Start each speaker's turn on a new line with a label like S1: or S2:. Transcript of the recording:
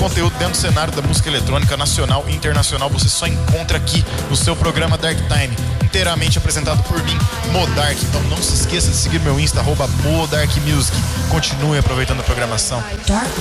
S1: conteúdo dentro do cenário da música eletrônica nacional e internacional você só encontra aqui no seu programa Dark Time, inteiramente apresentado por mim, Modark. Então não se esqueça de seguir meu Insta, @ModarkMusic. Continue aproveitando a programação.